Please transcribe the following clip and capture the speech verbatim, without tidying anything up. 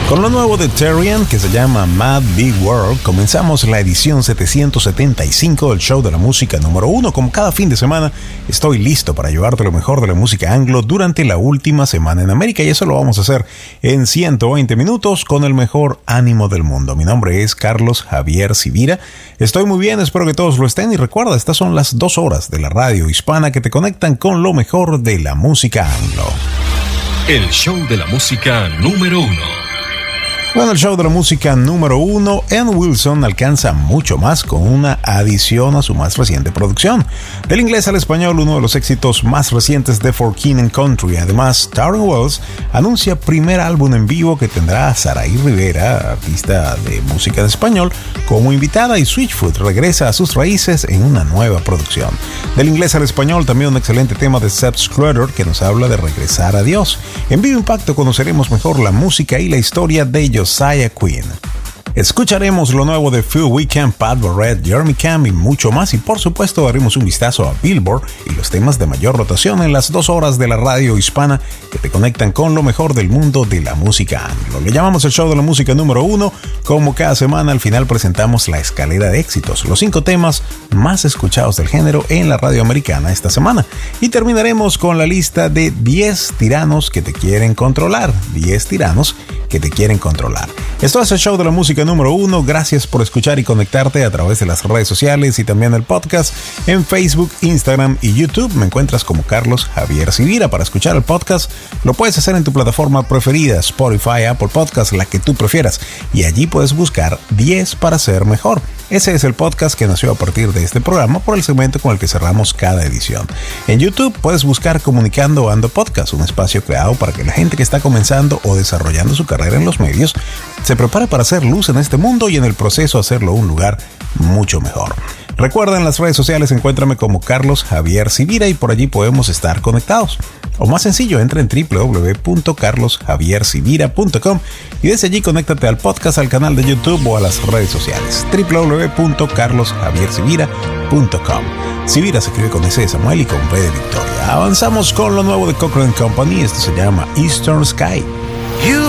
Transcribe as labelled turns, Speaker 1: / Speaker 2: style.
Speaker 1: Con lo nuevo de Terrian, que se llama Mad Big World, comenzamos la edición setecientos setenta y cinco del show de la música número uno. Como cada fin de semana, estoy listo para llevarte lo mejor de la música anglo durante la última semana en América, y eso lo vamos a hacer en ciento veinte minutos con el mejor ánimo del mundo. Mi nombre es Carlos Javier Sivira. Estoy muy bien, espero que todos lo estén, y recuerda, estas son las dos horas de la radio hispana que te conectan con lo mejor de la música anglo.
Speaker 2: El show de la música número uno.
Speaker 1: Bueno, el show de la música número uno, Ann Wilson alcanza mucho más con una adición a su más reciente producción. Del inglés al español, uno de los éxitos más recientes de For King and Country. Además, Tauren Wells anuncia primer álbum en vivo que tendrá a Saraí Rivera, artista de música en español, como invitada, y Switchfoot regresa a sus raíces en una nueva producción. Del inglés al español, también un excelente tema de Sepp Scruder que nos habla de regresar a Dios. En Vivo Impacto conoceremos mejor la música y la historia de ellos. Josiah Quinn. Escucharemos lo nuevo de Phil Wickham, Pat Barrett, Jeremy Camp y mucho más, y por supuesto daremos un vistazo a Billboard y los temas de mayor rotación en las dos horas de la radio hispana que te conectan con lo mejor del mundo de la música anglo. Le llamamos el show de la música número uno. Como cada semana, al final presentamos la escalera de éxitos, los cinco temas más escuchados del género en la radio americana esta semana, y terminaremos con la lista de diez tiranos que te quieren controlar. diez tiranos que te quieren controlar. Esto es el show de la música número uno. Gracias por escuchar y conectarte a través de las redes sociales y también el podcast en Facebook, Instagram y YouTube. Me encuentras como Carlos Javier Sivira. Para escuchar el podcast lo puedes hacer en tu plataforma preferida, Spotify, Apple Podcast, la que tú prefieras, y allí puedes buscar diez para ser mejor. Ese es el podcast que nació a partir de este programa por el segmento con el que cerramos cada edición. En YouTube puedes buscar Comunicando Ando Podcast, un espacio creado para que la gente que está comenzando o desarrollando su carrera en los medios se prepare para hacer luz en este mundo y en el proceso hacerlo un lugar mucho mejor. Recuerda, en las redes sociales encuéntrame como Carlos Javier Sivira y por allí podemos estar conectados. O más sencillo, entra en doble u doble u doble u punto carlos javier sivira punto com y desde allí conéctate al podcast, al canal de YouTube o a las redes sociales. doble u doble u doble u punto carlos javier sivira punto com. Sivira se escribe con S de Samuel y con V de Victoria. Avanzamos con lo nuevo de Cochrane Company. Esto se llama Eastern Sky. You